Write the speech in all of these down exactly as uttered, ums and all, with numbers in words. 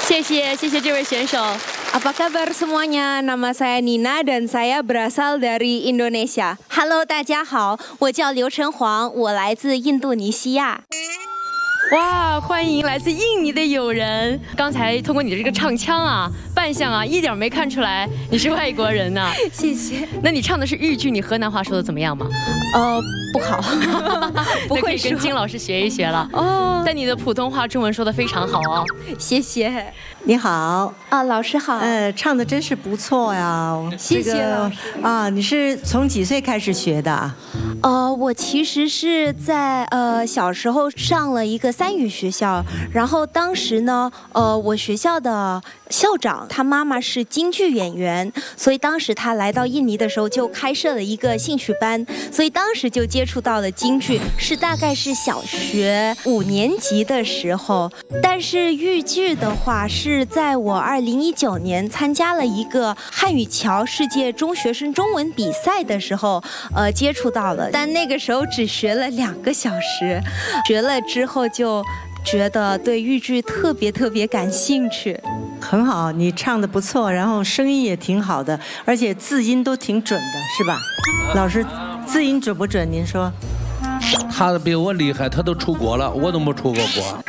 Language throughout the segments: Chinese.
谢谢谢谢这位选手。 Apa kabar semuanya? Nama saya Nina dan saya berasal dari Indonesia. Hello， 大家好，我叫刘晨黄，我来自印度尼西亚。 哇，欢迎来自印尼的友人！刚才通过你的这个唱腔啊、扮相啊，一点没看出来你是外国人呢、啊。 谢谢。 那你唱的是豫剧，你河南话说的怎么样吗？ 呃，不好，不会可以跟金老师学一学了。哦，但你的普通话、中文说的非常好哦。谢谢。 你好啊，老师好。 呃，唱的真是不错呀。 谢谢老师。 这个、啊，你是从几岁开始学的？ 呃，我其实是在呃小时候上了一个三语学校，然后当时呢，呃，我学校的校长他妈妈是京剧演员，所以当时他来到印尼的时候就开设了一个兴趣班，所以当时就接触到了京剧，是大概是小学五年级的时候。但是豫剧的话是在我二零一九年参加了一个汉语桥世界中学生中文比赛的时候，呃，接触到了。 但那个时候只学了两个小时，学了之后就觉得对豫剧特别特别感兴趣。 很好，你唱的不错，然后声音也挺好的，而且字音都挺准的，是吧？老师，字音准不准？您说？ 他比我厉害，他都出国了，我都没出过国。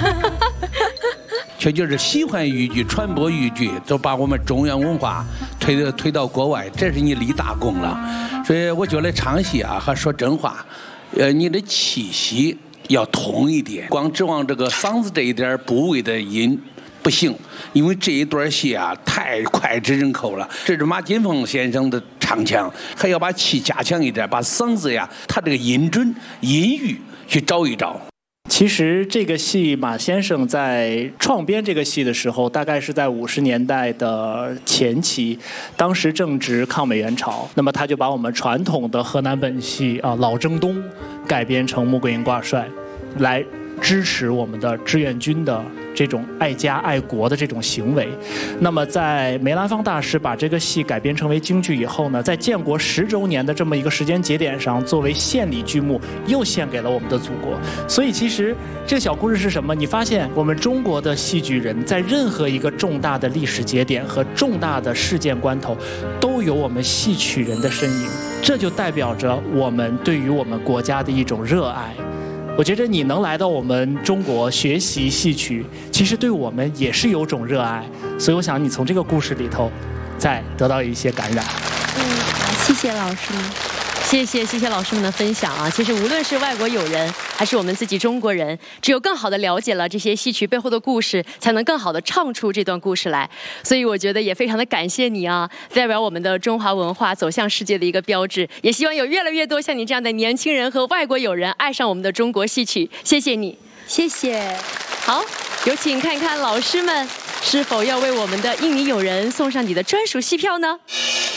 这就是喜欢豫剧，传播豫剧，就把我们中原文化推推到国外，这是你立大功了。所以我觉得唱戏啊和说真话，呃，你的气息要通一点，光指望这个嗓子这一点部位的音不行，因为这一段戏啊太脍炙人口了。这是马金凤先生的唱腔，还要把气加强一点，把嗓子呀，他这个音准、音域去找一找。 其实这个戏，马先生在创编这个戏的时候，大概是在五十年代的前期，当时正值抗美援朝，那么他就把我们传统的河南本戏啊老征东改编成穆桂英挂帅，来支持我们的志愿军的这种爱家爱国的这种行为。那么在梅兰芳大师把这个戏改编成为京剧以后呢，在建国十周年的这么一个时间节点上，作为献礼剧目又献给了我们的祖国。所以其实这个小故事是什么？你发现我们中国的戏剧人在任何一个重大的历史节点和重大的事件关头，都有我们戏曲人的身影，这就代表着我们对于我们国家的一种热爱。 我觉得你能来到我们中国学习戏曲，其实对我们也是有种热爱，所以我想你从这个故事里头，再得到一些感染。 嗯，谢谢老师们。 谢谢谢谢老师们的分享啊！其实无论是外国友人，还是我们自己中国人，只有更好的了解了这些戏曲背后的故事，才能更好的唱出这段故事来。所以我觉得也非常的感谢你啊，代表我们的中华文化走向世界的一个标志。也希望有越来越多像你这样的年轻人和外国友人爱上我们的中国戏曲。谢谢你， 谢谢。 好，有请看看老师们是否要为我们的印尼友人送上你的专属戏票呢？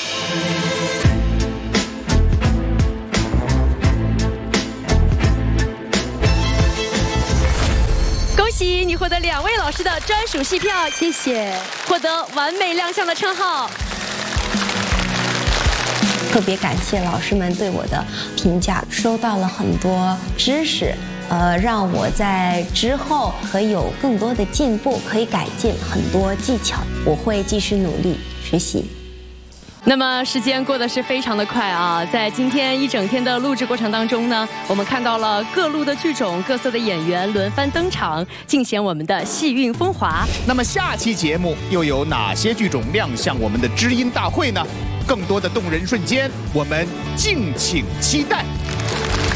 恭喜你获得两位老师的专属戏票， 谢谢， 获得完美亮相的称号。 特别感谢老师们对我的评价，收到了很多知识，呃，让我在之后可以有更多的进步，可以改进很多技巧。我会继续努力学习。 那么时间过得是非常的快啊，在今天一整天的录制过程当中呢，我们看到了各路的剧种、各色的演员轮番登场，尽显我们的戏韵风华。 那么下期节目又有哪些剧种亮相我们的知音大会呢？更多的动人瞬间，我们敬请期待。